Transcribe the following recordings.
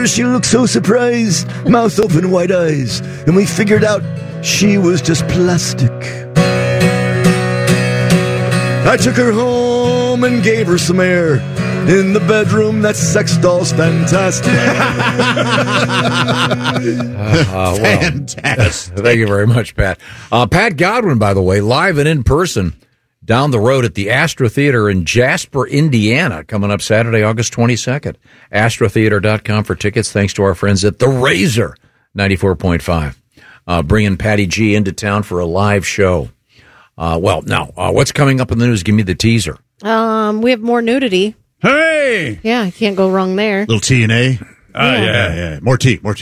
her, she looked so surprised, mouth open, white eyes, and we figured out she was just plastic. I took her home and gave her some air. In the bedroom, that sex doll's fantastic. Fantastic. Thank you very much, Pat. Pat Godwin, by the way, live and in person down the road at the Astra Theater in Jasper, Indiana, coming up Saturday, August 22nd. AstraTheater.com for tickets, thanks to our friends at The Razor 94.5. Bringing Patty G into town for a live show. What's coming up in the news? Give me the teaser. We have more nudity. Hey! Yeah, can't go wrong there. Little T&A. Yeah. More T. No,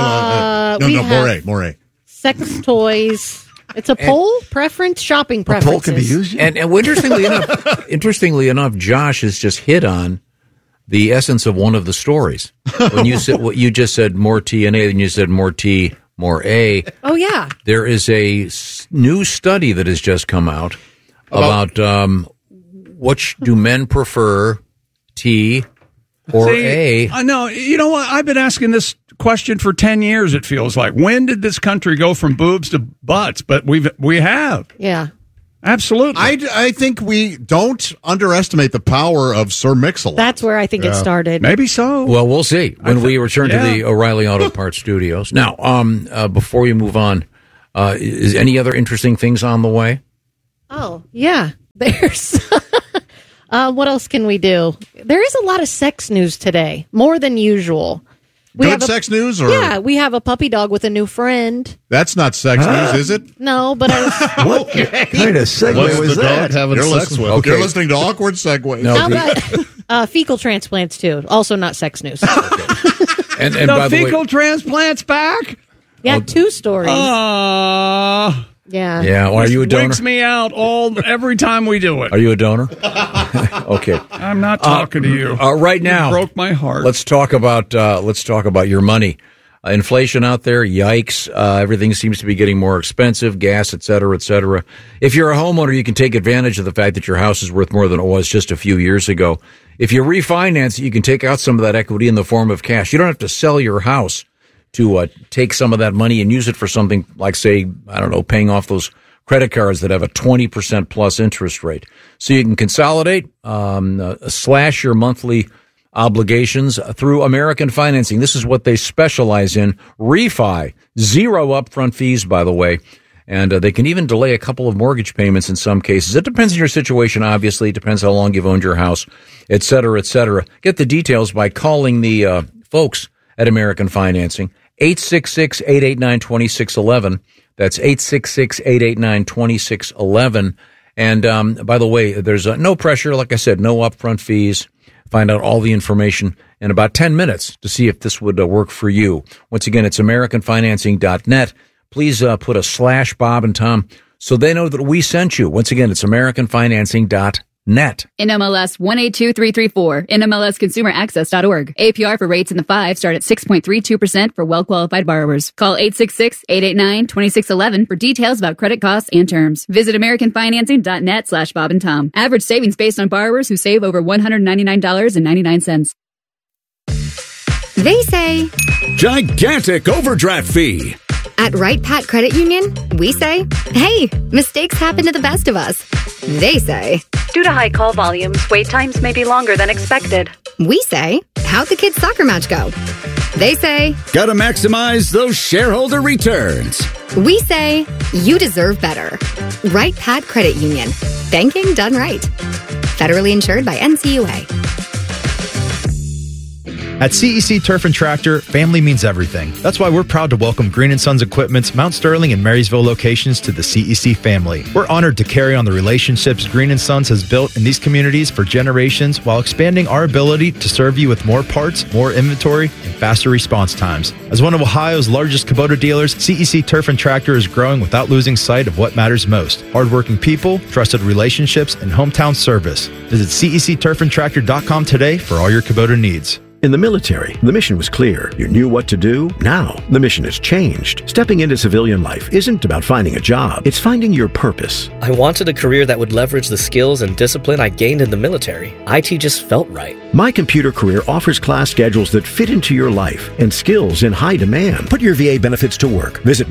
more A. Sex toys. It's a poll preference, shopping preferences. A poll can be used. Yeah. And interestingly enough, Josh has just hit on the essence of one of the stories. When you said what you just said, more T and A, then you said more T, more A. Oh yeah. There is a new study that has just come out about which do men prefer, T or A? No, you know what? I've been asking this question for 10 years, it feels like. When did this country go from boobs to butts? But we have. Yeah. Absolutely. I think we don't underestimate the power of Sir Mix-a-Lot. That's where I think it started. Maybe so. Well, we'll see when we return to the O'Reilly Auto Parts studios. Now, before we move on, is any other interesting things on the way? Oh, yeah. There's... what else can we do? There is a lot of sex news today, more than usual. Good sex news? Or? Yeah, we have a puppy dog with a new friend. That's not sex news, is it? No, but I was... What kind of segue was that? You're listening to awkward segues. No, how about fecal transplants, too? Also not sex news. And the by the fecal way, transplants back? Yeah, 2 stories. Yeah. Yeah. Well, are you a donor? Wigs me out every time we do it. Are you a donor? Okay. I'm not talking to you. Right now, you broke my heart. Let's talk about your money. Inflation out there, yikes! Everything seems to be getting more expensive, gas, et cetera, et cetera. If you're a homeowner, you can take advantage of the fact that your house is worth more than it was just a few years ago. If you refinance it, you can take out some of that equity in the form of cash. You don't have to sell your house to take some of that money and use it for something like, say, I don't know, paying off those credit cards that have a 20% plus interest rate. So you can consolidate, slash your monthly obligations through American Financing. This is what they specialize in. Refi, 0 upfront fees, by the way. And they can even delay a couple of mortgage payments in some cases. It depends on your situation, obviously. It depends how long you've owned your house, et cetera, et cetera. Get the details by calling the folks at American Financing. 866-889-2611. That's 866-889-2611. And by the way, there's no pressure. Like I said, no upfront fees. Find out all the information in about 10 minutes to see if this would work for you. Once again, it's AmericanFinancing.net. Please put a / Bob and Tom so they know that we sent you. Once again, it's AmericanFinancing.net. NMLS 182334, NMLSConsumerAccess.org. APR for rates in the 5 start at 6.32% for well-qualified borrowers. Call 866-889-2611 for details about credit costs and terms. Visit AmericanFinancing.net / Bob and Tom. Average savings based on borrowers who save over $199.99. They say, gigantic overdraft fee. At Right Pat Credit Union, we say, hey, mistakes happen to the best of us. They say, due to high call volumes, wait times may be longer than expected. We say, how'd the kids' soccer match go? They say, gotta maximize those shareholder returns. We say, you deserve better. Right Pat Credit Union. Banking done right. Federally insured by NCUA. At CEC Turf and Tractor, family means everything. That's why we're proud to welcome Green & Sons Equipment's Mount Sterling and Marysville locations to the CEC family. We're honored to carry on the relationships Green & Sons has built in these communities for generations while expanding our ability to serve you with more parts, more inventory, and faster response times. As one of Ohio's largest Kubota dealers, CEC Turf and Tractor is growing without losing sight of what matters most. Hardworking people, trusted relationships, and hometown service. Visit CECTurfandTractor.com today for all your Kubota needs. In the military, the mission was clear. You knew what to do. Now, the mission has changed. Stepping into civilian life isn't about finding a job. It's finding your purpose. I wanted a career that would leverage the skills and discipline I gained in the military. IT just felt right. My Computer Career offers class schedules that fit into your life and skills in high demand. Put your VA benefits to work. Visit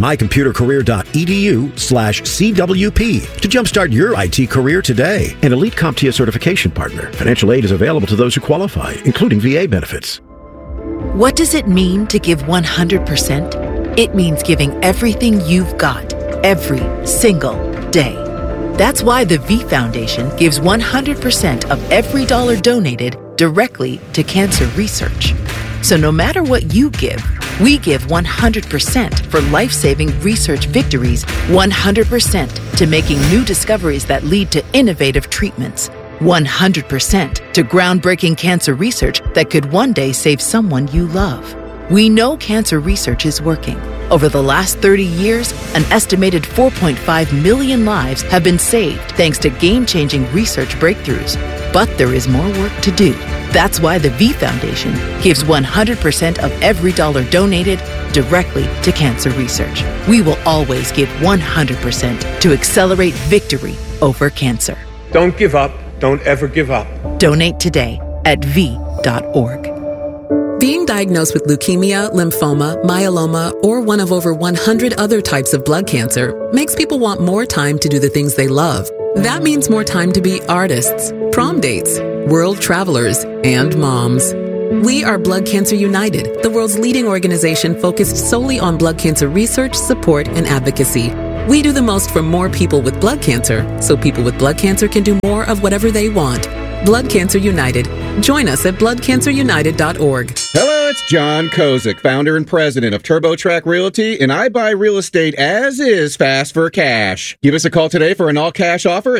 mycomputercareer.edu/CWP to jumpstart your IT career today. An Elite CompTIA certification partner. Financial aid is available to those who qualify, including VA benefits. What does it mean to give 100%? It means giving everything you've got, every single day. That's why the V Foundation gives 100% of every dollar donated directly to cancer research. So no matter what you give, we give 100% for life-saving research victories, 100% to making new discoveries that lead to innovative treatments, 100% to groundbreaking cancer research that could one day save someone you love. We know cancer research is working. Over the last 30 years, an estimated 4.5 million lives have been saved thanks to game-changing research breakthroughs. But there is more work to do. That's why the V Foundation gives 100% of every dollar donated directly to cancer research. We will always give 100% to accelerate victory over cancer. Don't give up. Don't ever give up. Donate today at v.org. Being diagnosed with leukemia, lymphoma, myeloma, or one of over 100 other types of blood cancer makes people want more time to do the things they love. That means more time to be artists, prom dates, world travelers, and moms. We are Blood Cancer United, the world's leading organization focused solely on blood cancer research, support, and advocacy. We do the most for more people with blood cancer, so people with blood cancer can do more of whatever they want. Blood Cancer United. Join us at bloodcancerunited.org. Hello, it's John Kozik, founder and president of TurboTrack Realty, and I buy real estate as is fast for cash. Give us a call today for an all-cash offer at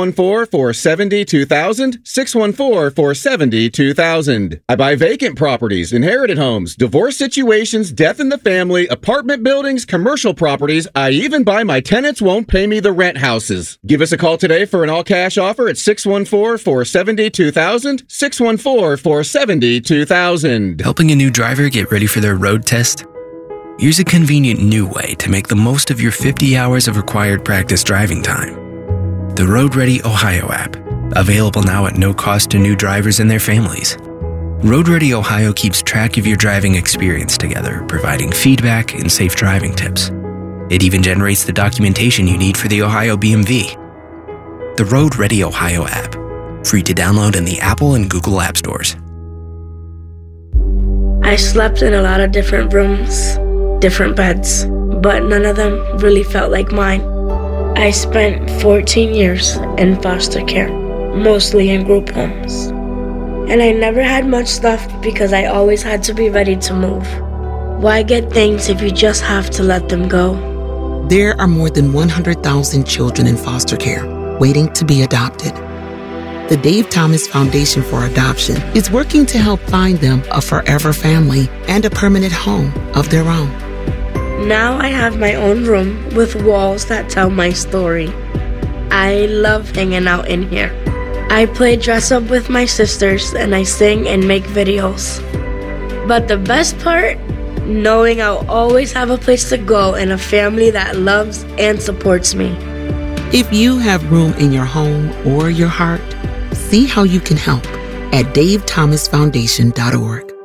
614-470-2000, 614-470-2000. I buy vacant properties, inherited homes, divorce situations, death in the family, apartment buildings, commercial properties. I even buy my tenants won't pay me the rent houses. Give us a call today for an all-cash offer at 614-470-2000, 614-470-2000. Helping a new driver get ready for their road test? Here's a convenient new way to make the most of your 50 hours of required practice driving time. The Road Ready Ohio app, available now at no cost to new drivers and their families. Road Ready Ohio keeps track of your driving experience together, providing feedback and safe driving tips. It even generates the documentation you need for the Ohio BMV. The Road Ready Ohio app, free to download in the Apple and Google App Stores. I slept in a lot of different rooms, different beds, but none of them really felt like mine. I spent 14 years in foster care, mostly in group homes. And I never had much stuff because I always had to be ready to move. Why get things if you just have to let them go? There are more than 100,000 children in foster care waiting to be adopted. The Dave Thomas Foundation for Adoption is working to help find them a forever family and a permanent home of their own. Now I have my own room with walls that tell my story. I love hanging out in here. I play dress up with my sisters and I sing and make videos. But the best part? Knowing I'll always have a place to go and a family that loves and supports me. If you have room in your home or your heart, see how you can help at davethomasfoundation.org.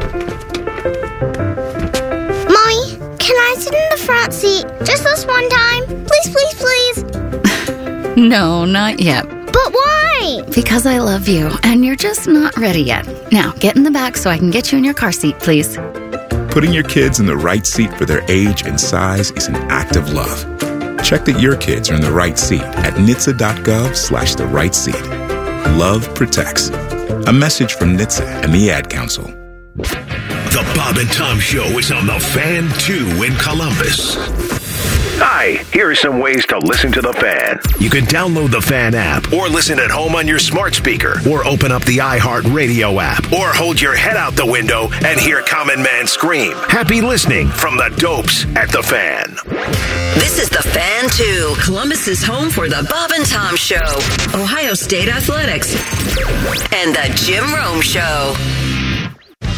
Mommy, can I sit in the front seat just this one time? Please, please, please. No, not yet. But why? Because I love you, and you're just not ready yet. Now, get in the back so I can get you in your car seat, please. Putting your kids in the right seat for their age and size is an act of love. Check that your kids are in the right seat at NHTSA.gov/the right seat. Love protects. A message from NHTSA and the Ad Council. The Bob and Tom Show is on the Fan 2 in Columbus. Hi, here are some ways to listen to the Fan. You can download the Fan app, or listen at home on your smart speaker, or open up the iHeartRadio app, or hold your head out the window and hear Common Man scream. Happy listening from the Dopes at the Fan. This is the Fan 2, Columbus's home for the Bob and Tom Show, Ohio State Athletics, and the Jim Rome Show.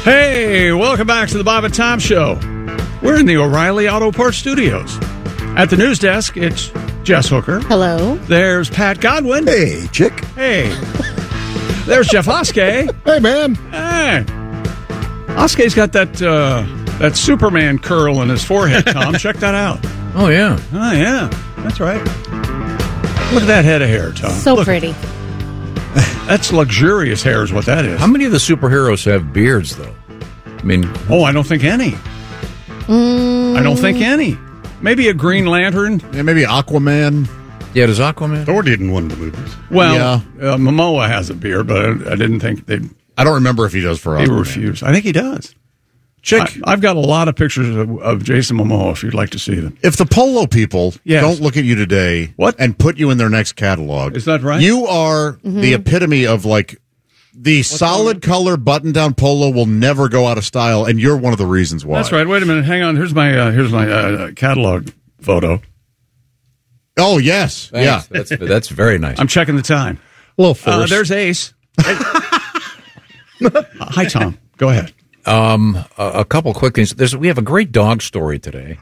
Hey, welcome back to the Bob and Tom Show. We're in the O'Reilly Auto Parts Studios. At the news desk, it's Jess Hooker. Hello. There's Pat Godwin. Hey, chick. Hey. There's Jeff Oskey. Hey, man. Hey. Oskey's got that Superman curl in his forehead, Tom. Check that out. Oh, yeah. Oh, yeah. That's right. Look at that head of hair, Tom. So pretty. That's luxurious hair is what that is. How many of the superheroes have beards, though? I mean... Oh, I don't think any. I don't think any. Maybe a Green Lantern. Yeah, maybe Aquaman. Yeah, does Aquaman? Thor did in one of the movies. Well, Momoa has a beard, but I didn't think they'd... I don't remember if he does for Aquaman. He refused. I think he does. Chick, I've got a lot of pictures of Jason Momoa if you'd like to see them. If the Polo people don't look at you today and put you in their next catalog, is that right? You are the epitome of like the solid color button down polo will never go out of style, and you're one of the reasons why. That's right. Wait a minute. Hang on. Here's my catalog photo. Oh yes, Thanks. Yeah, that's very nice. I'm checking the time. A little force. There's Ace. Hi, Tom. Go ahead. A couple quick things. We have a great dog story today.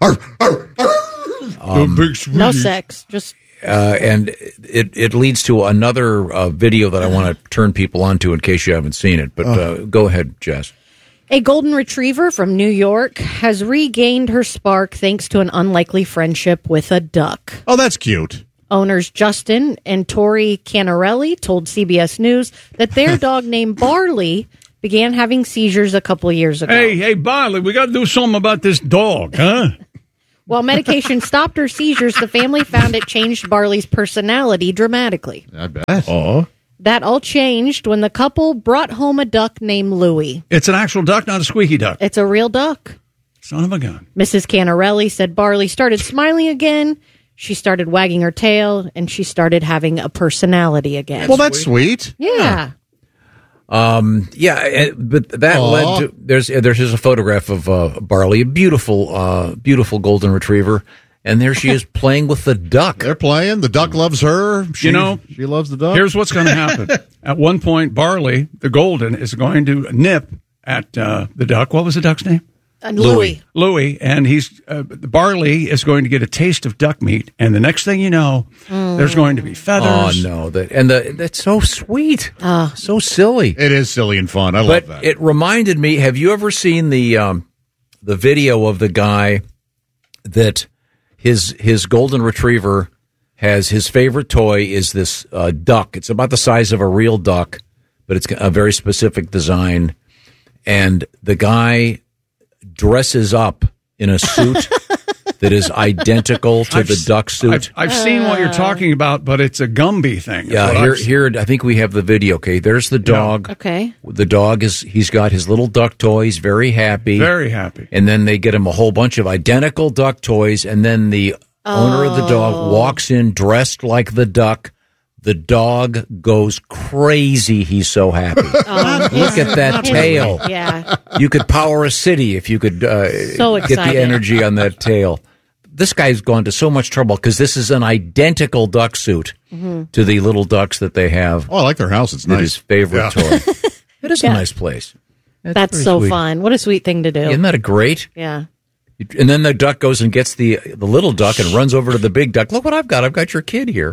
No sex, just and it leads to another video that I want to turn people onto in case you haven't seen it. But go ahead, Jess. A golden retriever from New York has regained her spark thanks to an unlikely friendship with a duck. Oh, that's cute. Owners Justin and Tori Canarelli told CBS News that their dog named Barley began having seizures a couple of years ago. Hey, Barley, we got to do something about this dog, huh? While medication stopped her seizures, the family found it changed Barley's personality dramatically. I bet. Oh. That all changed when the couple brought home a duck named Louie. It's an actual duck, not a squeaky duck. It's a real duck. Son of a gun. Mrs. Canarelli said Barley started smiling again. She started wagging her tail, and she started having a personality again. Well, that's sweet. Yeah. But that led to there's just a photograph of Barley, a beautiful golden retriever, and there she is playing with the duck. They're playing. The duck loves her. She loves the duck. Here's what's going to happen. At one point, Barley, the golden, is going to nip at the duck. What was the duck's name? Louie. Louie, and Barley is going to get a taste of duck meat, and the next thing you know, there's going to be feathers. Oh no! That's so sweet. So silly. It is silly and fun. I love that. It reminded me. Have you ever seen the video of the guy that his golden retriever has his favorite toy is this duck? It's about the size of a real duck, but it's a very specific design, and the guy dresses up in a suit that is identical to the duck suit. I've seen what you're talking about, but it's a Gumby thing. Yeah, here I think we have the video. Okay, there's the dog. Yeah. Okay. The dog he's got his little duck toys, very happy. Very happy. And then they get him a whole bunch of identical duck toys, and then the owner of the dog walks in dressed like the duck. The dog goes crazy. He's so happy. Look at that tail. Yeah. You could power a city if you could get the energy on that tail. This guy's gone to so much trouble because this is an identical duck suit to the little ducks that they have. Oh, I like their house. It's nice. His favorite toy. It is a nice place. That's so fun. What a sweet thing to do. Isn't that great? Yeah. And then the duck goes and gets the little duck and runs over to the big duck. Look what I've got. I've got your kid here.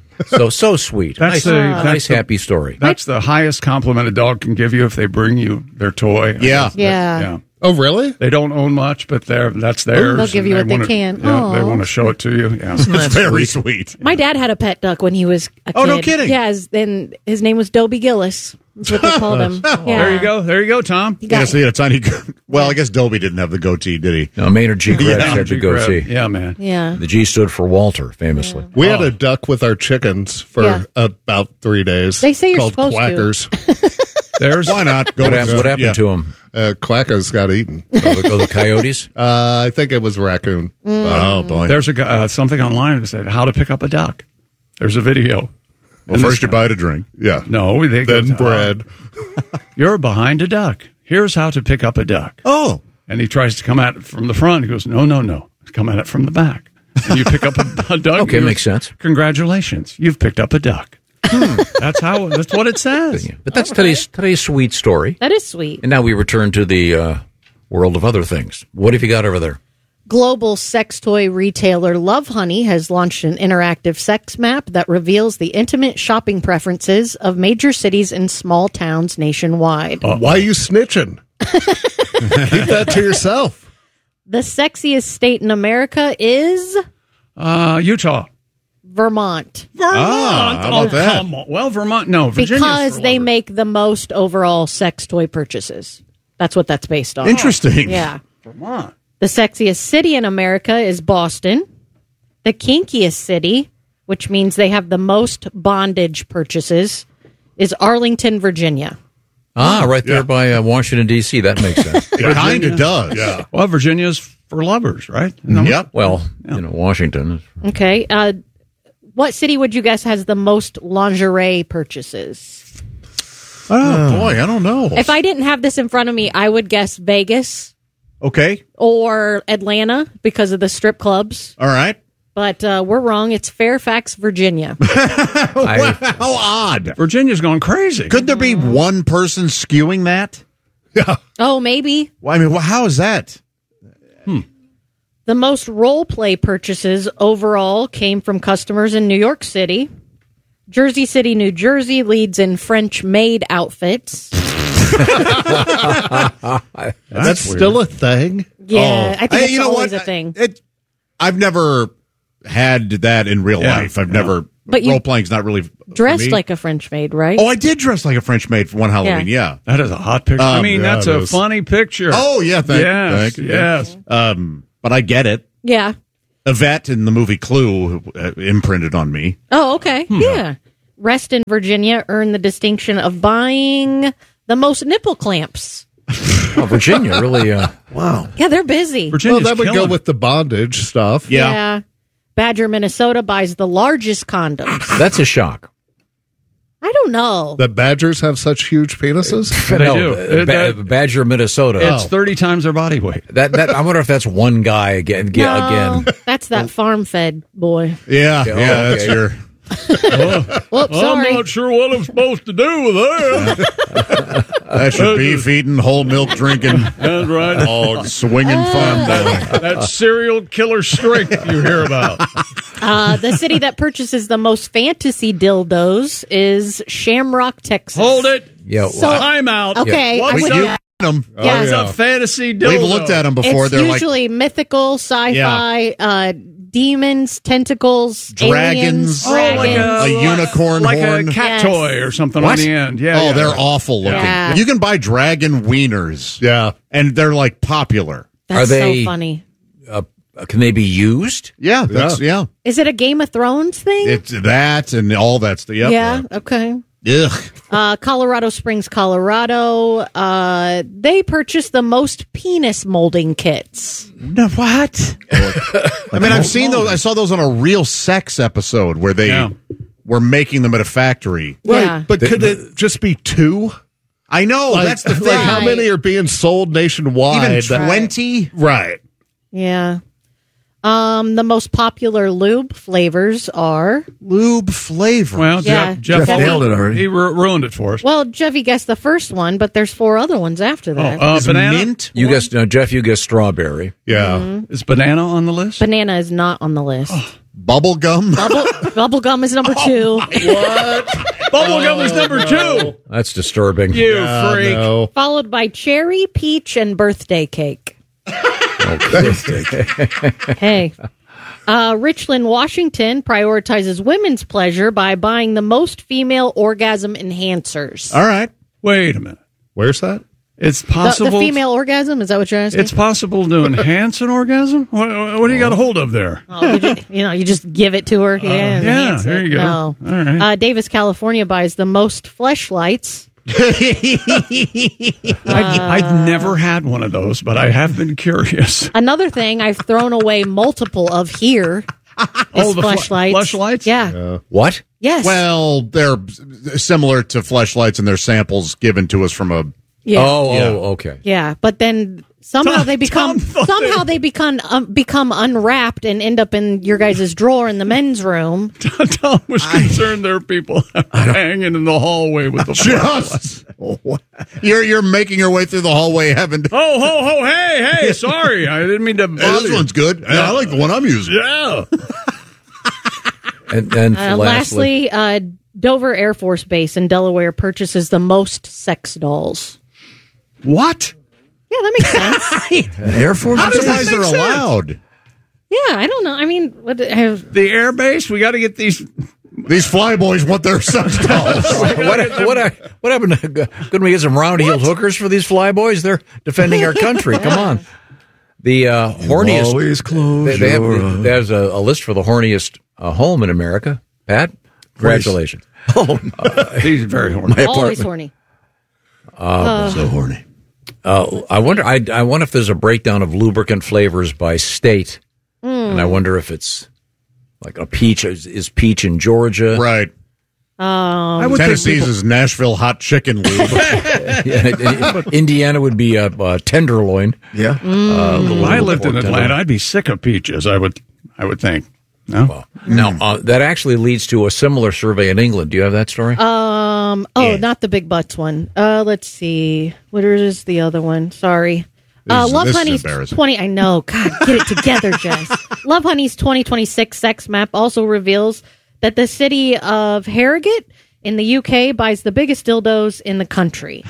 So sweet. That's nice, happy story. That's the highest compliment a dog can give you if they bring you their toy. Yeah. Oh, really? They don't own much, but that's theirs. They'll give you what they can. Yeah, they want to show it to you. Yeah. That's very sweet. My dad had a pet duck when he was a kid. Oh, no kidding. Yeah, then his name was Dobie Gillis. That's what they called him. Yeah. There you go, Tom. Yes, he had a tiny. Well, I guess Dobie didn't have the goatee, did he? No, Maynard G. Krebs had the goatee. Yeah, man. Yeah. The G stood for Walter, famously. We had a duck with our chickens for about 3 days. They say you're called supposed Quackers. Why not? What happened to him? Quackers got eaten. The coyotes? I think it was a raccoon. Oh, boy. There's something online that said how to pick up a duck. There's a video. Well, first you buy a drink. Yeah. No, then bread. You're behind a duck. Here's how to pick up a duck. Oh. And he tries to come at it from the front. He goes, no. Come at it from the back. And you pick up a duck. Okay, makes sense. Congratulations. You've picked up a duck. That's what it says. But that's today's sweet story. That is sweet. And now we return to the world of other things. What have you got over there? Global sex toy retailer Lovehoney has launched an interactive sex map that reveals the intimate shopping preferences of major cities and small towns nationwide. Why are you snitching? Keep that to yourself. The sexiest state in America is Utah. Vermont. How about that? Come on. Well, Vermont, no. Virginia's because they make the most overall sex toy purchases. That's what that's based on. Interesting. Yeah. Vermont. The sexiest city in America is Boston. The kinkiest city, which means they have the most bondage purchases, is Arlington, Virginia. Right there by Washington, D.C. That makes sense. It kind of does. Yeah. Well, Virginia's for lovers, right? Yep. Well, Washington. Okay. What city would you guess has the most lingerie purchases? Oh, boy, I don't know. If I didn't have this in front of me, I would guess Vegas. Okay. Or Atlanta because of the strip clubs. All right. But we're wrong. It's Fairfax, Virginia. How odd. Virginia's going crazy. Could there be one person skewing that? Yeah. Oh, maybe. Well, I mean, how is that? The most role play purchases overall came from customers in New York City. Jersey City, New Jersey leads in French maid outfits. That's still a thing. Yeah, I think it's always a thing. I've never had that in real life. I've never. But role playing's not really dressed for me. like a French maid, right? Oh, I did dress like a French maid for one Halloween. Yeah, that is a hot picture. I mean, that's a funny picture. Oh yeah, thank you. Yes. But I get it. Yeah. Yvette in the movie Clue imprinted on me. Oh, okay. Yeah. Reston, Virginia earned the distinction of buying the most nipple clamps. Oh, Virginia, really? Wow. Yeah, they're busy. Well, that would go with the bondage stuff. Yeah. Badger, Minnesota buys the largest condoms. That's a shock. I don't know. That badgers have such huge penises? They do. Badger, Minnesota. It's 30 times their body weight. That I wonder if that's one guy again. No, that's that farm-fed boy. Yeah, that's your... Whoops, sorry. I'm not sure what I'm supposed to do with that. That's your beef-eating, whole milk drinking, that's right. Dog swinging fun. That serial killer strength you hear about. The city that purchases the most fantasy dildos is Shamrock, Texas. Hold it. Yeah, I'm out. Okay, What's them. Yes. It's a fantasy dildo. We've looked at them before. It's They're usually mythical, sci-fi, demons, tentacles, dragons, aliens, a unicorn like horn, a cat toy or something on the end. Yeah. They're awful looking. Yeah. You can buy dragon wieners. Yeah, and they're like popular. That's Are they so funny. Can they be used? Yeah, yeah. Is it a Game of Thrones thing? It's that and all that stuff. Yep. Yeah. Okay. Ugh. Colorado Springs, Colorado. They purchased the most penis molding kits. No, what? I mean, I've seen those. I saw those on a Real Sex episode where they were making them at a factory. Right, Yeah. but could it just be two? I know, that's the thing. Like how many are being sold nationwide? Even 20? Right. Yeah. The most popular lube flavors are lube flavors. Well, Yeah. Jeff nailed it already. He ruined it for us. well, Jeffy guessed the first one, but there's 4 other ones after that. Is banana. mint? You guessed, Jeff. You guessed strawberry. Yeah. Is banana on the list? Banana is not on the list. Bubble gum? Bubble gum is number 2. What? Bubblegum is number 2. That's disturbing. You freak. No. Followed by cherry, peach, and birthday cake. Hey. Richland, Washington prioritizes women's pleasure by buying the most female orgasm enhancers. All right. Wait a minute. Where's that? It's The possible. female orgasm? Is that what you're asking? It's possible to enhance an orgasm? What do you got a hold of there? Oh, you just give it to her. Yeah, enhance there it. you go. No. All right. Davis, California buys the most fleshlights. I've never had one of those, but I have been curious. Another thing I've thrown away multiple of here is the fleshlights. fleshlights? Yeah. What? Yes. Well, they're similar to fleshlights, and they're samples given to us from a... Yeah. Oh, okay. Yeah, but then Somehow they become unwrapped and end up in your guys' drawer in the men's room. Tom was concerned there are people hanging in the hallway with the just. You're making your way through the hallway, having to. Oh, hey, sorry, I didn't mean to. Hey, this one's good. Yeah, I like the one I'm using. Yeah. And lastly, Dover Air Force Base in Delaware purchases the most sex dolls. What? Yeah, that makes sense. Air Force? I'm surprised they're allowed. Yeah, I don't know. I mean, the air base? We got to get these flyboys want their sex dolls. What happened? Couldn't we get some round-heeled hookers for these flyboys? They're defending our country. Come on. The horniest. Always close. There's a list for the horniest home in America. Pat, congratulations. He's very horny. Always horny. So horny. I wonder if there's a breakdown of lubricant flavors by state, and I wonder if it's like a peach is peach in Georgia, right? Tennessee's is Nashville hot chicken lube. Indiana would be a tenderloin. Yeah. If I lived in Atlanta, I'd be sick of peaches. I would think. No. Well, now that actually leads to a similar survey in England. Do you have that story? Not the big butts one. Let's see. What is the other one? Sorry. Love Honey's 20. I know. God, get it together, Jess. Love Honey's 2026 sex map also reveals that the city of Harrogate in the UK buys the biggest dildos in the country.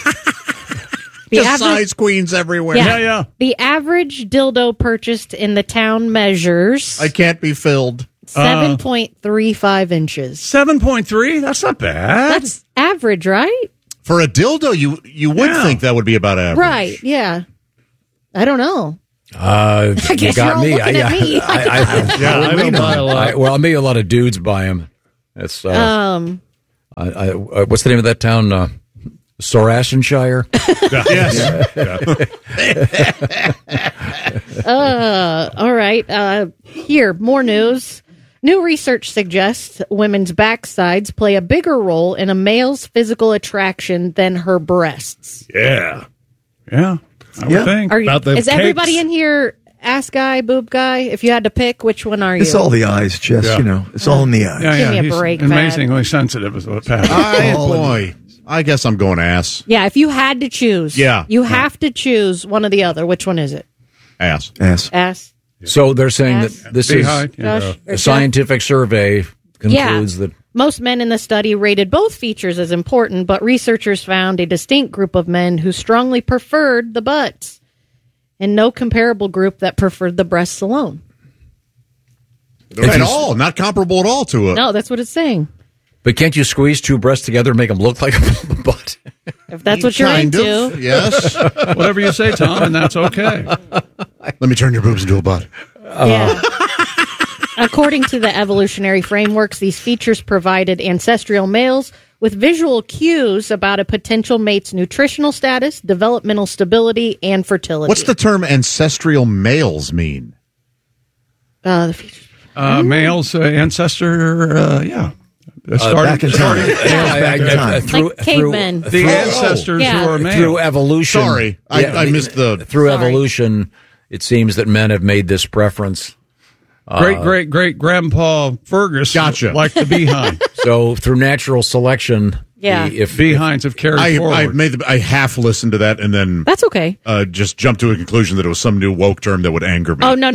Size queens everywhere. Yeah. The average dildo purchased in the town measures. I can't be filled. 7.35 inches. 7.3? That's not bad. That's average, right? For a dildo, you would think that would be about average. Right, yeah. I don't know. I guess you got you're all me. looking at me. I don't buy a lot. Well, maybe a lot of dudes buy them. That's what's the name of that town? Soracenshire. Yes. All right. Here, more news. New research suggests women's backsides play a bigger role in a male's physical attraction than her breasts. Yeah. I would think. Is everybody in here ass guy, boob guy? If you had to pick, which one are you? It's all the eyes, Jess. Yeah. It's all in the eyes. Give me a He's break, amazingly sensitive is what Pat. Boy, I guess I'm going ass. Yeah, if you had to choose. Yeah. You have to choose one or the other. Which one is it? Ass. Ass. So they're saying that this is a scientific survey concludes that most men in the study rated both features as important, but researchers found a distinct group of men who strongly preferred the butts, and no comparable group that preferred the breasts alone. At all. Not comparable at all to it. No, that's what it's saying. But can't you squeeze two breasts together and make them look like a butt? If that's what you're into. Yes. Whatever you say, Tom, and that's okay. Let me turn your boobs into a butt. Yeah. According to the evolutionary frameworks, these features provided ancestral males with visual cues about a potential mate's nutritional status, developmental stability, and fertility. What's the term ancestral males mean? The features. Males, ancestor, back in time. Like cavemen. The ancestors who are male. Through evolution. Sorry, I missed the... Through evolution, it seems that men have made this preference. Great grandpa Fergus like the behind. So through natural selection, if behinds have carried forward. I half listened to that and then that's okay. Just jumped to a conclusion that it was some new woke term that would anger me. Oh no!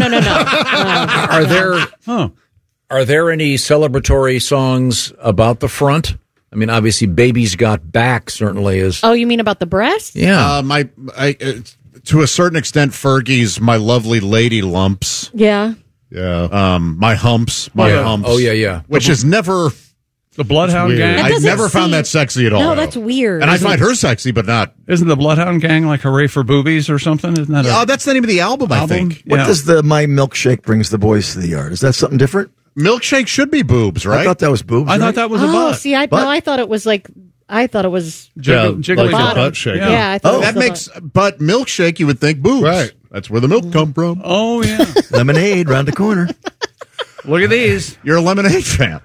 Are there any celebratory songs about the front? I mean, obviously, "Baby's Got Back" certainly is. Oh, you mean about the breast? Yeah, to a certain extent, Fergie's "My Lovely Lady Lumps." Yeah. Yeah. My humps. Oh, yeah. Which is never... The Bloodhound Gang? I never found that sexy at all. No, that's weird. And I find her sexy, but not... Isn't the Bloodhound Gang like Hooray for Boobies or something? Isn't that that's the name of the album, I think. What does the My Milkshake Brings the Boys to the Yard? Is that something different? Milkshake should be boobs, right? I thought that was boobs. I thought that was a butt. See, I thought it was like... I thought it was... Jiggly butt shake. Yeah, I thought that makes... But milkshake, you would think boobs. Right. That's where the milk come from. Oh, yeah. Lemonade round the corner. Look at these. You're a lemonade fan.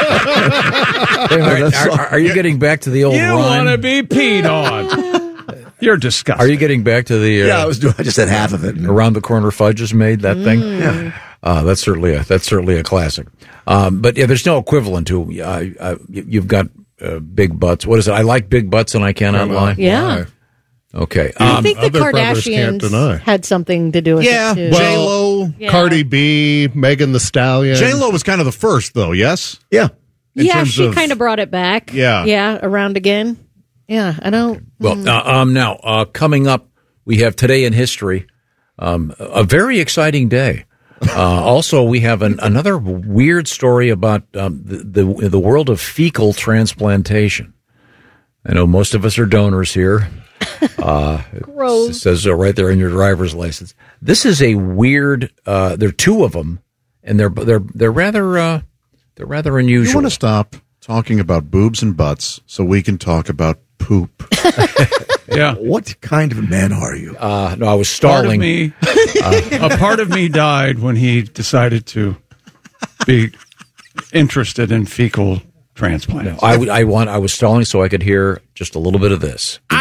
Are you getting back to the old You rhyme? want to be peed on. You're disgusting. Are you getting back to the? Yeah, I just had half of it. Around the corner fudge is made. That thing. Yeah. That's certainly a classic. But yeah, there's no equivalent to. You've got big butts. What is it? I like big butts and I cannot lie. Yeah. Okay. I think the Kardashians had something to do with it, too. J-Lo, Cardi B, Megan Thee Stallion. J-Lo was kind of the first, though, yes? Yeah. She kind of brought it back. Yeah, around again. Yeah, I don't... Well, now, coming up, we have Today in History, a very exciting day. Also, we have another weird story about the world of fecal transplantation. I know most of us are donors here. Gross. It says so right there in your driver's license. This is a weird. There are two of them, and they're rather unusual. You want to stop talking about boobs and butts so we can talk about poop? Yeah. What kind of man are you? No, I was stalling. A part of me died when he decided to be interested in fecal transplants. I was stalling so I could hear just a little bit of this.